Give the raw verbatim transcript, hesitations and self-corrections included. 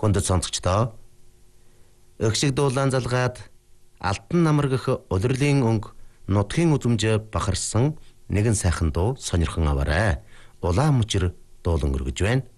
Хүндэт сонсогчдоо Өгшиг дуулаан залгаад алтан намар гэх улирлын өнг нутгийн үзмж бахарсан нэгэн сайхан дуу сонирхон аваарай. Улаан мөчир дуулан өргөж байна.